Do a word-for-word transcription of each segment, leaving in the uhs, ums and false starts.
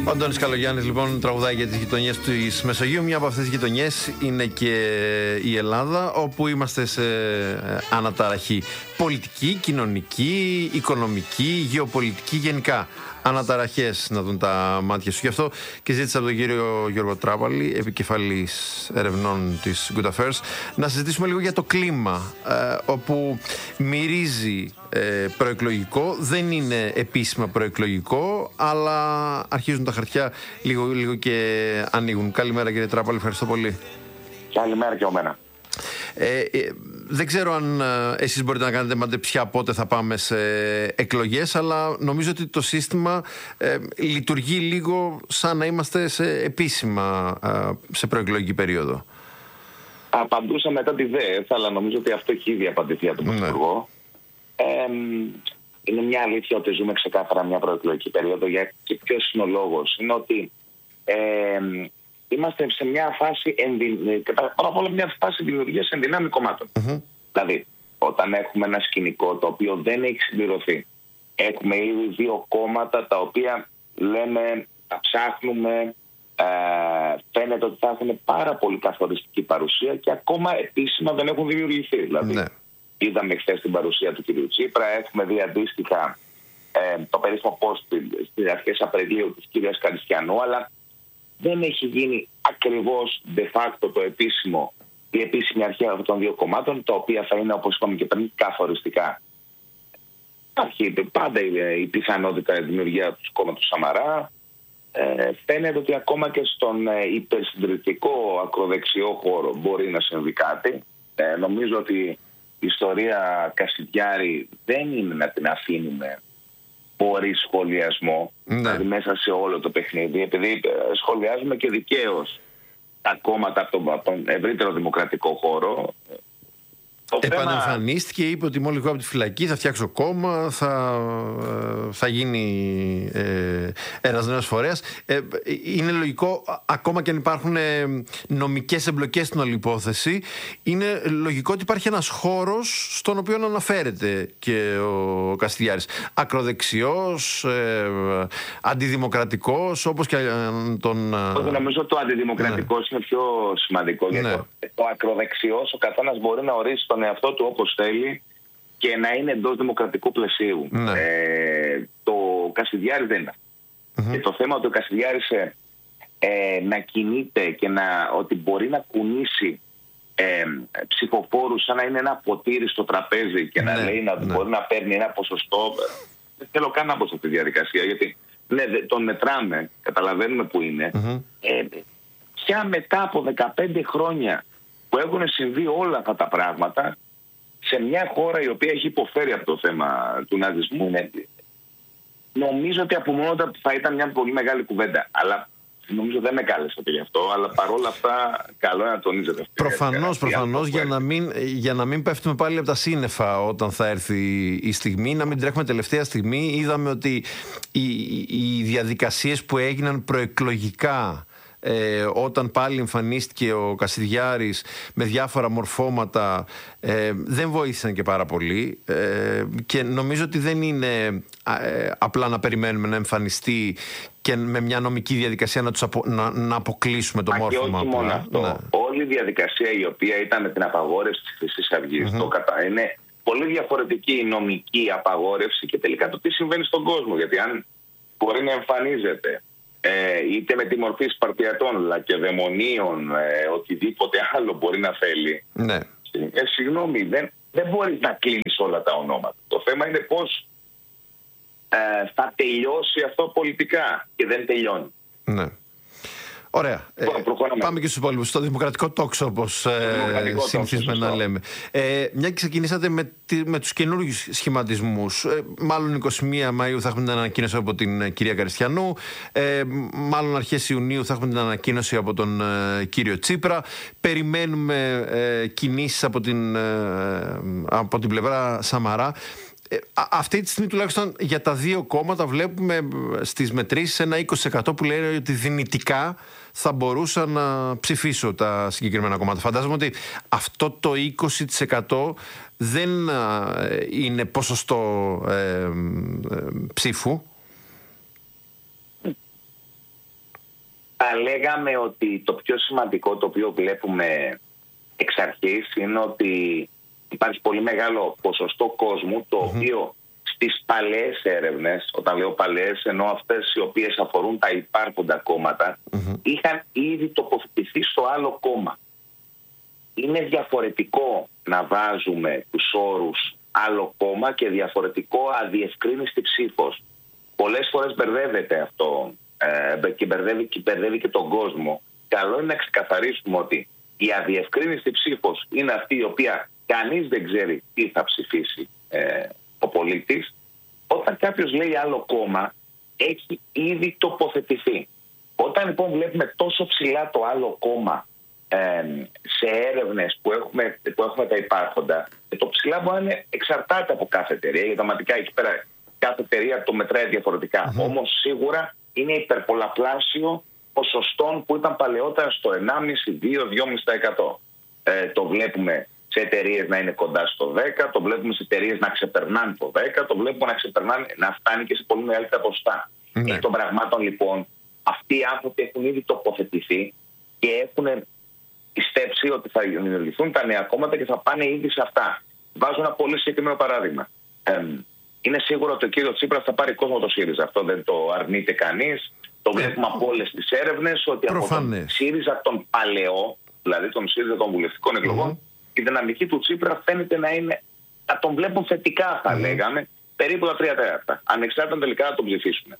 Ο Αντώνης Καλογιάννης λοιπόν τραγουδάει για τις γειτονιές της Μεσογείου. Μια από αυτές τις γειτονιές είναι και η Ελλάδα, όπου είμαστε σε αναταραχή πολιτική, κοινωνική, οικονομική, γεωπολιτική γενικά. Αναταραχές να δουν τα μάτια σου. Γι' αυτό και ζήτησα από τον κύριο Γιώργο Τράπαλη, επικεφαλής ερευνών της Good Affairs, να συζητήσουμε λίγο για το κλίμα, ε, όπου μυρίζει ε, προεκλογικό, δεν είναι επίσημα προεκλογικό, αλλά αρχίζουν τα χαρτιά λίγο, λίγο και ανοίγουν. Καλημέρα κύριε Τράπαλη, ευχαριστώ πολύ. Καλημέρα και ομένα. Ε, ε, δεν ξέρω αν ε, εσείς μπορείτε να κάνετε μαντεψιά πότε θα πάμε σε εκλογές, αλλά νομίζω ότι το σύστημα ε, λειτουργεί λίγο σαν να είμαστε σε επίσημα ε, σε προεκλογική περίοδο. Απαντούσα μετά τη ΔΕΕΘ, αλλά νομίζω ότι αυτό έχει ήδη απαντηθεί από τον Πρωθυπουργό. Ναι. Ε, είναι μια αλήθεια ότι ζούμε ξεκάθαρα μια προεκλογική περίοδο, και ποιος είναι ο λόγος? Είναι ότι ε, είμαστε σε μια φάση, ενδυ... πάνω απ' όλα μια φάση δημιουργίας ενδυνάμει κομμάτων. Mm-hmm. Δηλαδή, όταν έχουμε ένα σκηνικό το οποίο δεν έχει συμπληρωθεί, έχουμε ήδη δύο κόμματα τα οποία λέμε, τα ψάχνουμε, ε, φαίνεται ότι θα έχουν πάρα πολύ καθοριστική παρουσία και ακόμα επίσημα δεν έχουν δημιουργηθεί. Δηλαδή, mm-hmm. είδαμε χθες την παρουσία του κ. Τσίπρα, έχουμε δει αντίστοιχα ε, το περίφημο post στις αρχές Απριλίου της κ. Καριστιανού, αλλά δεν έχει γίνει ακριβώς de facto το επίσημο, η επίσημη αρχή αυτών των δύο κομμάτων, τα οποία θα είναι, όπως είπαμε και πριν, καθοριστικά. Υπάρχει πάντα η πιθανότητα δημιουργία του κόμματος Σαμαρά. Ε, φαίνεται ότι ακόμα και στον ε, υπερσυντηρητικό ακροδεξιό χώρο μπορεί να συμβεί κάτι. Ε, νομίζω ότι η ιστορία Κασιδιάρη δεν είναι να την αφήνουμε χωρίς σχολιασμό, ναι. Δηλαδή μέσα σε όλο το παιχνίδι, επειδή σχολιάζουμε και δικαίως τα κόμματα από τον, από τον ευρύτερο δημοκρατικό χώρο. Επανεμφανίστηκε, είπε ότι μόλις βγω από τη φυλακή θα φτιάξω κόμμα, θα, θα γίνει ε, ένας νέος φορέας. Ε, είναι λογικό, ακόμα και αν υπάρχουν ε, νομικές εμπλοκές στην όλη υπόθεση, είναι λογικό ότι υπάρχει ένας χώρος στον οποίο αναφέρεται και ο Κασιδιάρης. Ακροδεξιός, ε, αντιδημοκρατικός, όπως και τον... Εγώ νομίζω το αντιδημοκρατικός ναι. είναι πιο σημαντικό, γιατί ναι. το ακροδεξιός ο καθένας μπορεί να ορίσει τον εαυτό του όπως θέλει και να είναι εντός δημοκρατικού πλαισίου. Ναι. Ε, το Κασιδιάρης δεν είναι. Mm-hmm. Και το θέμα ότι ο Κασιδιάρης ε, ε, να κινείται και να, ότι μπορεί να κουνήσει ε, ψηφοφόρους σαν να είναι ένα ποτήρι στο τραπέζι και ναι. να λέει να ναι. μπορεί να παίρνει ένα ποσοστό. Δεν θέλω καν να μπω σε αυτή τη διαδικασία, γιατί ναι, τον μετράμε, καταλαβαίνουμε που είναι. Mm-hmm. Ε, πια μετά από δεκαπέντε χρόνια που έχουν συμβεί όλα αυτά τα πράγματα σε μια χώρα η οποία έχει υποφέρει από το θέμα του ναζισμού, είναι, νομίζω ότι από μόνο του θα ήταν μια πολύ μεγάλη κουβέντα. Αλλά νομίζω δεν με κάλεσατε γι' αυτό, αλλά παρόλα αυτά καλό είναι να τονίζετε αυτό. Προφανώς, προφανώς, για να, μην, για να μην πέφτουμε πάλι από τα σύννεφα όταν θα έρθει η στιγμή, να μην τρέχουμε τελευταία στιγμή. Είδαμε ότι οι, οι διαδικασίες που έγιναν προεκλογικά, Ε, όταν πάλι εμφανίστηκε ο Κασιδιάρης με διάφορα μορφώματα, ε, δεν βοήθησαν και πάρα πολύ, ε, και νομίζω ότι δεν είναι ε, απλά να περιμένουμε να εμφανιστεί και με μια νομική διαδικασία να, τους απο, να, να αποκλείσουμε το μόρφωμα. Όχι μόνο αυτό. Ναι. Όλη η διαδικασία η οποία ήταν με την απαγόρευση της Χρυσής Αυγής, mm-hmm. το κατα... είναι πολύ διαφορετική η νομική απαγόρευση και τελικά το τι συμβαίνει στον κόσμο. Γιατί αν μπορεί να εμφανίζεται Ε, είτε με τη μορφή Σπαρτιατών, λακεδαιμονίων, ε, οτιδήποτε άλλο μπορεί να θέλει. Ναι. Ε, συγγνώμη, δεν, δεν μπορείς να κλείνεις όλα τα ονόματα. Το θέμα είναι πώς ε, θα τελειώσει αυτό πολιτικά και δεν τελειώνει. Ναι. Ωραία. Ε, πάμε και στους υπόλοιπους. Στο δημοκρατικό τόξο, όπως ε, συνηθίζουμε να λέμε. Ε, μια και ξεκινήσατε με, με τους καινούργιους σχηματισμούς. Ε, μάλλον εικοστή πρώτη Μαΐου θα έχουμε την ανακοίνωση από την ε, κυρία Καριστιανού. Ε, μάλλον αρχές Ιουνίου θα έχουμε την ανακοίνωση από τον ε, κύριο Τσίπρα. Περιμένουμε ε, κινήσεις από την, ε, από την πλευρά Σαμαρά. Ε, αυτή τη στιγμή τουλάχιστον για τα δύο κόμματα βλέπουμε στις μετρήσεις ένα είκοσι τοις εκατό που λέει ότι δυνητικά θα μπορούσα να ψηφίσω τα συγκεκριμένα κόμματα. Φαντάζομαι ότι αυτό το είκοσι τοις εκατό δεν είναι ποσοστό ε, ε, ψήφου. Θα λέγαμε ότι το πιο σημαντικό το οποίο βλέπουμε εξ αρχής είναι ότι υπάρχει πολύ μεγάλο ποσοστό κόσμου το mm-hmm. οποίο στις παλαιές έρευνες, όταν λέω παλαιές εννοώ αυτές οι οποίες αφορούν τα υπάρχοντα κόμματα, mm-hmm. είχαν ήδη τοποθετηθεί στο άλλο κόμμα. Είναι διαφορετικό να βάζουμε τους όρους άλλο κόμμα και διαφορετικό αδιευκρίνηστη ψήφος. Πολλές φορές μπερδεύεται αυτό ε, και, μπερδεύει, και μπερδεύει και τον κόσμο. Καλό είναι να ξεκαθαρίσουμε ότι η αδιευκρίνηστη ψήφος είναι αυτή η οποία κανείς δεν ξέρει τι θα ψηφίσει ε, ο πολίτης. Όταν κάποιος λέει άλλο κόμμα, έχει ήδη τοποθετηθεί. Όταν λοιπόν βλέπουμε τόσο ψηλά το άλλο κόμμα ε, σε έρευνες που έχουμε, που έχουμε τα υπάρχοντα, το ψηλά μπορεί να είναι εξαρτάται από κάθε εταιρεία. Γιατί πραγματικά εκεί πέρα κάθε εταιρεία το μετράει διαφορετικά. Mm-hmm. Όμως σίγουρα είναι υπερπολαπλάσιο ποσοστών που ήταν παλαιότερα στο ενάμιση, δύο, δυόμιση τοις εκατό. Ε, το βλέπουμε σε εταιρείες να είναι κοντά στο δέκα, το βλέπουμε σε εταιρείες να ξεπερνάνε το δέκα, το βλέπουμε να ξεπερνάνε, να φτάνει και σε πολύ μεγαλύτερα ποσοστά. Mm-hmm. Εκ των πραγμάτων λοιπόν, αυτοί οι άνθρωποι έχουν ήδη τοποθετηθεί και έχουν πιστέψει ότι θα δημιουργηθούν τα νέα κόμματα και θα πάνε ήδη σε αυτά. Βάζω ένα πολύ συγκεκριμένο παράδειγμα. Ε, είναι σίγουρο ότι ο κύριος Τσίπρας θα πάρει κόσμο το ΣΥΡΙΖΑ. Αυτό δεν το αρνείται κανείς. Το βλέπουμε από όλες τις έρευνες ότι Προφανές. από τον ΣΥΡΙΖΑ τον παλαιό, δηλαδή τον ΣΥΡΙΖΑ των βουλευτικών εκλογών, mm-hmm. η δυναμική του Τσίπρα φαίνεται να είναι, να τον βλέπουν θετικά θα mm-hmm. λέγαμε, περίπου τα τρία τέταρτα. Ανεξάρτητα τελικά να τον ψηφίσουν.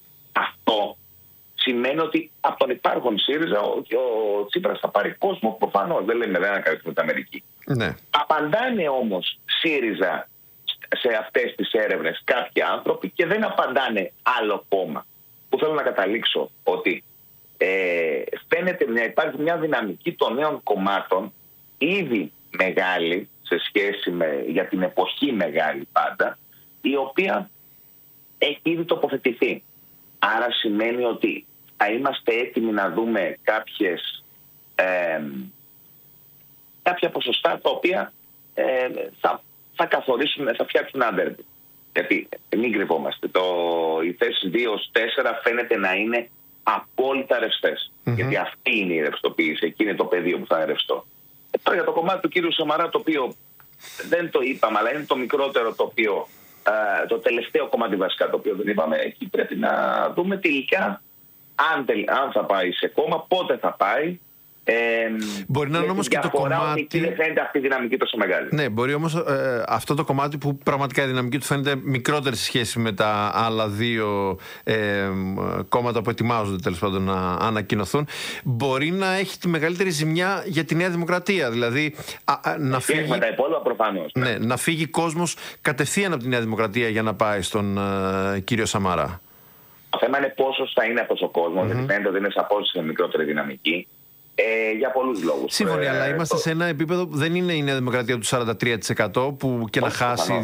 Αυτό σημαίνει ότι από τον υπάρχον ΣΥΡΙΖΑ ο, ο Τσίπρας θα πάρει κόσμο προφανώς. Δεν λέμε δεν ανακαλύπτουμε την Αμερική. Mm-hmm. Απαντάνε όμως ΣΥΡΙΖΑ σε αυτές τις έρευνες κάποιοι άνθρωποι και δεν απαντάνε άλλο κόμμα. Που θέλω να καταλήξω ότι ε, φαίνεται να υπάρχει μια δυναμική των νέων κομμάτων ήδη μεγάλη σε σχέση με, για την εποχή μεγάλη πάντα, η οποία έχει ήδη τοποθετηθεί. Άρα σημαίνει ότι θα είμαστε έτοιμοι να δούμε κάποιες, ε, κάποια ποσοστά τα οποία ε, θα, θα καθορίσουν, θα φτιάξουν ένα ντέρμπι. Γιατί μην κρυβόμαστε. Το, οι θέσεις δύο τέσσερα φαίνεται να είναι απόλυτα ρευστές. Mm-hmm. Γιατί αυτή είναι η ρευστοποίηση. Εκεί είναι το πεδίο που θα είναι ρευστό. Ε, τώρα για το κομμάτι του κύριου Σαμαρά, το οποίο δεν το είπαμε, αλλά είναι το μικρότερο το οποίο, ε, το τελευταίο κομμάτι βασικά το οποίο δεν είπαμε. Εκεί πρέπει να δούμε τελικά αν, αν θα πάει σε κόμμα, πότε θα πάει. Ε, μπορεί να είναι όμως και το κομμάτι. Εκεί δεν φαίνεται αυτή η δυναμική τόσο μεγάλη. Ναι, μπορεί όμως ε, αυτό το κομμάτι που πραγματικά η δυναμική του φαίνεται μικρότερη σε σχέση με τα άλλα δύο ε, κόμματα που ετοιμάζονται τέλος πάντων να ανακοινωθούν. Μπορεί να έχει τη μεγαλύτερη ζημιά για τη Νέα Δημοκρατία. Δηλαδή α, α, να, φύγει, με τα υπόλοιπα προφανώς, ναι. Ναι, να φύγει κόσμος κατευθείαν από τη Νέα Δημοκρατία για να πάει στον ε, κύριο Σαμαρά. Το θέμα είναι πόσο θα είναι αυτός ο κόσμος. Mm-hmm. Γιατί φαίνεται ότι είναι σε απόσταση μικρότερη δυναμική. Ε, για πολλούς λόγους. Σύμφωνοι, ε, αλλά είμαστε το... σε ένα επίπεδο που δεν είναι η Νέα Δημοκρατία του σαράντα τρία τοις εκατό που και όχι, να χάσει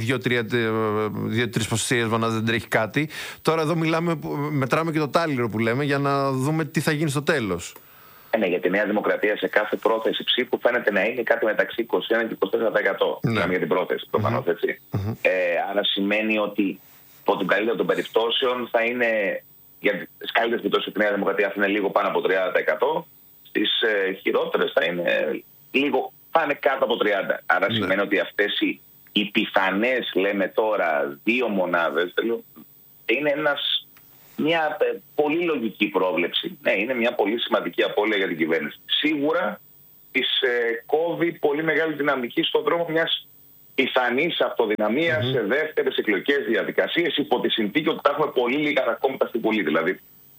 δύο-τρεις ποσοστίες βανάς δεν τρέχει κάτι. Τώρα εδώ μιλάμε, μετράμε και το τάλιρο που λέμε για να δούμε τι θα γίνει στο τέλος. Ε, ναι, για τη Νέα Δημοκρατία σε κάθε πρόθεση ψήφου φαίνεται να είναι κάτι μεταξύ είκοσι ένα και είκοσι τέσσερα τοις εκατό. Ναι. Μιλάμε για την πρόθεση προφανώς, mm-hmm. έτσι. Mm-hmm. Ε, άρα σημαίνει ότι από τον καλύτερο των περιπτώσεων θα είναι, για τις καλύτερες περιπτώσεις τη Νέα Δημοκρατία θα είναι λίγο πάνω από τριάντα τοις εκατό. Τις ε, χειρότερες θα είναι λίγο, θα είναι κάτω από τριάντα. Άρα ναι. σημαίνει ότι αυτές οι, οι πιθανές, λέμε τώρα, δύο μονάδες είναι ένας, μια ε, πολύ λογική πρόβλεψη. Ναι, είναι μια πολύ σημαντική απώλεια για την κυβέρνηση. Σίγουρα της ε, κόβει πολύ μεγάλη δυναμική στον δρόμο μιας πιθανής αυτοδυναμίας mm-hmm. σε δεύτερες εκλογικές διαδικασίες, υπό τη συνθήκη ότι θα έχουμε πολύ λίγα κόμματα στην Βουλή. Δηλαδή,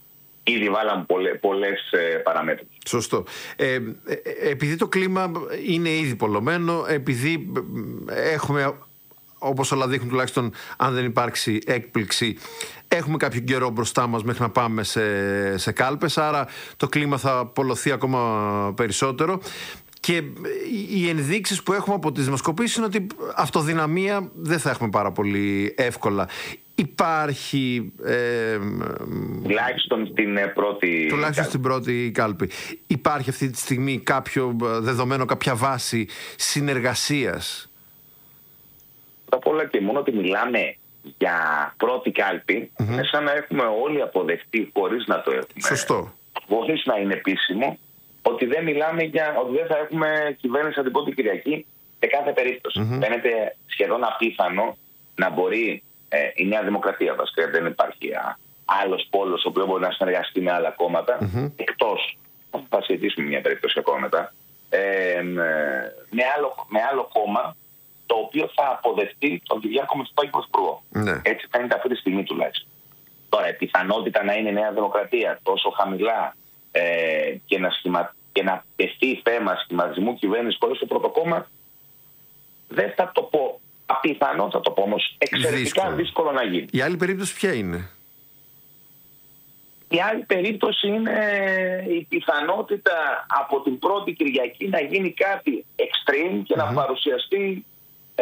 ήδη βάλαμε πολλές, πολλές ε, παραμέτρους. Σωστό. Ε, ε, επειδή το κλίμα είναι ήδη πολλωμένο, επειδή έχουμε, όπως όλα δείχνουν τουλάχιστον αν δεν υπάρξει έκπληξη, έχουμε κάποιο καιρό μπροστά μας μέχρι να πάμε σε, σε κάλπες, άρα το κλίμα θα πολλωθεί ακόμα περισσότερο. Και οι ενδείξεις που έχουμε από τις δημοσκοπήσεις είναι ότι αυτοδυναμία δεν θα έχουμε πάρα πολύ εύκολα. Υπάρχει ε, τουλάχιστον στην πρώτη τουλάχιστον κάλπη. στην πρώτη κάλπη. Υπάρχει αυτή τη στιγμή κάποιο δεδομένο, κάποια βάση συνεργασίας? Απ' όλα και μόνο ότι μιλάμε για πρώτη κάλπη, mm-hmm. είναι σαν να έχουμε όλοι αποδεχτεί χωρίς να το έχουμε Σωστό. χωρίς να είναι επίσημο, ότι δεν μιλάμε για ότι δεν θα έχουμε κυβέρνηση από την πρώτη Κυριακή σε κάθε περίπτωση. Mm-hmm. Φαίνεται σχεδόν απίθανο να μπορεί ε, η Νέα Δημοκρατία, βασικά δεν υπάρχει α, άλλος πόλος ο οποίος μπορεί να συνεργαστεί με άλλα κόμματα, mm-hmm. εκτός, θα συζητήσουμε μια περίπτωση ακόμα μετά, ε, με, άλλο, με άλλο κόμμα το οποίο θα αποδεχτεί τον Κυριάκο Μητσοτάκη πρωθυπουργό. Mm-hmm. Έτσι φαίνεται αυτή τη στιγμή τουλάχιστον. Τώρα, η πιθανότητα να είναι η Νέα Δημοκρατία τόσο χαμηλά ε, και να, σχημα... και να πεστεί θέμα σχηματισμού κυβέρνηση χωρίς το πρώτο κόμμα, δεν θα το πω απίθανο, θα το πω όμως εξαιρετικά δύσκολο. δύσκολο να γίνει. Η άλλη περίπτωση ποια είναι? Η άλλη περίπτωση είναι η πιθανότητα από την πρώτη Κυριακή να γίνει κάτι extreme και mm-hmm. να παρουσιαστεί ε,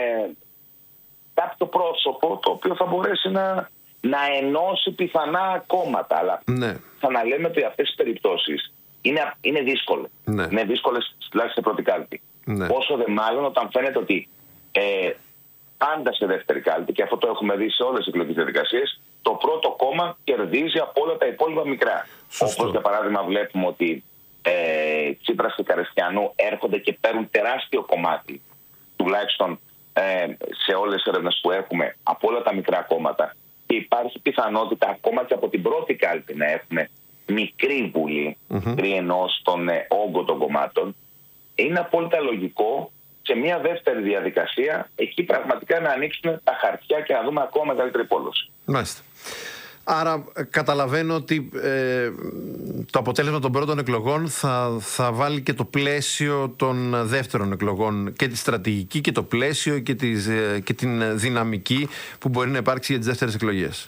κάποιο πρόσωπο το οποίο θα μπορέσει να, να ενώσει πιθανά κόμματα. Αλλά ναι. θα να λέμε ότι αυτές τις περιπτώσεις είναι, είναι δύσκολες. Ναι. Είναι δύσκολες τουλάχιστον σε πρώτη κάλπη. Ναι. Όσο δε μάλλον όταν φαίνεται ότι ε, πάντα σε δεύτερη κάλπη, και αυτό το έχουμε δει σε όλες τις εκλογικές διαδικασίες, το πρώτο κόμμα κερδίζει από όλα τα υπόλοιπα μικρά. Όπως για παράδειγμα βλέπουμε ότι ε, Τσίπρας και Καριστιανού έρχονται και παίρνουν τεράστιο κομμάτι, τουλάχιστον ε, σε όλες τις έρευνες που έχουμε, από όλα τα μικρά κόμματα, και υπάρχει πιθανότητα ακόμα και από την πρώτη κάλπη να έχουμε μικρή βουλή, mm-hmm. μικρή ενώ στον ε, όγκο των κομμάτων. Είναι απόλυτα λογικό σε μια δεύτερη διαδικασία εκεί πραγματικά να ανοίξουν τα χαρτιά και να δούμε ακόμα μεγαλύτερη πόλωση. Μάλιστα. Άρα καταλαβαίνω ότι ε, το αποτέλεσμα των πρώτων εκλογών θα, θα βάλει και το πλαίσιο των δεύτερων εκλογών, και τη στρατηγική και το πλαίσιο και, τις, ε, και την δυναμική που μπορεί να υπάρξει για τις δεύτερες εκλογές.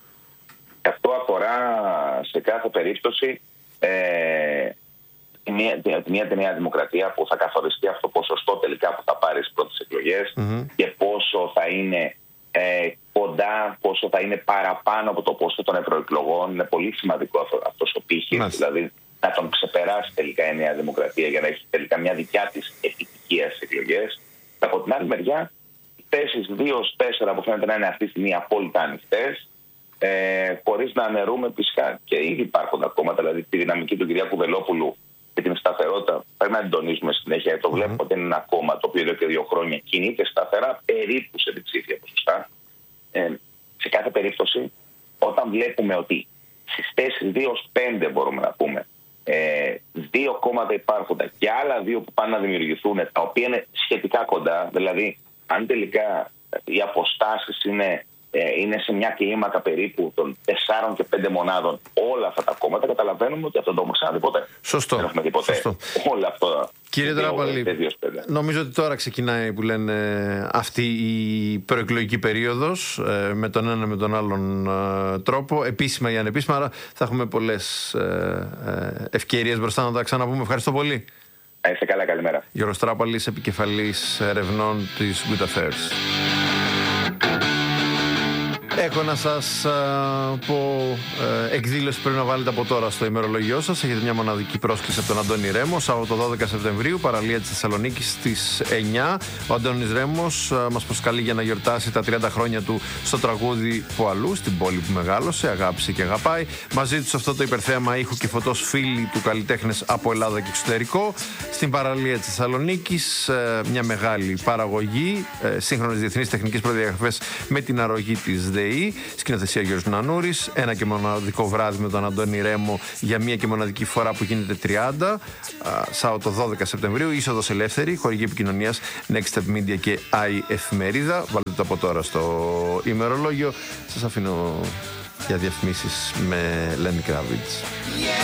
Αυτό αφορά σε κάθε περίπτωση ε, Μια, μια τη Νέα Δημοκρατία που θα καθοριστεί αυτό το ποσοστό τελικά που θα πάρει στις πρώτες εκλογές mm-hmm. και πόσο θα είναι ε, κοντά, πόσο θα είναι παραπάνω από το ποσοστό των ευρωεκλογών. Είναι πολύ σημαντικό αυτό, αυτός ο πύχης, mm-hmm. δηλαδή να τον ξεπεράσει τελικά η Νέα Δημοκρατία για να έχει τελικά μια δικιά της επιτυχία στις εκλογές. Από την άλλη μεριά, οι θέσεις δύο τέσσερα που φαίνεται να είναι αυτή τη στιγμή απόλυτα ανοιχτές, ε, χωρίς να αναιρούμε φυσικά και ήδη υπάρχοντα κόμματα, δηλαδή τη δυναμική του Κυριάκου Βελόπουλου και την σταθερότητα, πρέπει να την τονίζουμε συνέχεια. Το βλέπω ότι mm-hmm. είναι ένα κόμμα το οποίο εδώ και δύο χρόνια κινείται σταθερά, περίπου σε διψήφια ποσοστά. Ε, σε κάθε περίπτωση, όταν βλέπουμε ότι στις θέσεις δύο πέντε μπορούμε να πούμε, ε, δύο κόμματα υπάρχοντα και άλλα δύο που πάνε να δημιουργηθούν, τα οποία είναι σχετικά κοντά, δηλαδή αν τελικά οι αποστάσεις είναι. είναι σε μια κλίμακα περίπου των τεσσάρων και πέντε μονάδων όλα αυτά τα κόμματα, καταλαβαίνουμε ότι αυτό δεν το έχουμε ξαναδεί ποτέ. Σωστό. Δεν έχουμε δει ποτέ. Σωστό. Όλα αυτά. Κύριε Τράπαλη, νομίζω ότι τώρα ξεκινάει που λένε αυτή η προεκλογική περίοδος με τον ένα με τον άλλον τρόπο, επίσημα ή ανεπίσημα, άρα θα έχουμε πολλές ευκαιρίες μπροστά να τα ξαναπούμε. Ευχαριστώ πολύ. Είστε καλά, καλημέρα. Γιώργος Τράπαλης, επικεφαλής ερευνών της Good Affairs. Έχω να σας α, πω ε, εκδήλωση που πρέπει να βάλετε από τώρα στο ημερολογιό σας. Έχετε μια μοναδική πρόσκληση από τον Αντώνη Ρέμο, Σάββατο δώδεκα Σεπτεμβρίου, παραλία της Θεσσαλονίκης στις εννιά. Ο Αντώνης Ρέμος α, μας προσκαλεί για να γιορτάσει τα τριάντα χρόνια του στο τραγούδι που αλλού, στην πόλη που μεγάλωσε, αγάπησε και αγαπάει. Μαζί του σε αυτό το υπερθέαμα ήχου και φωτός φίλοι του καλλιτέχνες από Ελλάδα και εξωτερικό. Στην παραλία της Θεσσαλονίκης, ε, μια μεγάλη παραγωγή, ε, σύγχρονες διεθνείς τεχνικές προδιαγραφές με την αρρωγή της ΔΕΗ. Σκηνοθεσία Γιώργος Νανούρης. Ένα και μοναδικό βράδυ με τον Αντώνη Ρέμο για μία και μοναδική φορά που γίνεται τριάντα. Σάββατο δώδεκα Σεπτεμβρίου. Είσοδος ελεύθερη. Χορηγή επικοινωνίας Next Step Media και i Εφημερίδα. Βάλτε το από τώρα στο ημερολόγιο. Σας αφήνω για διαφημίσεις με Lenny Kravitz.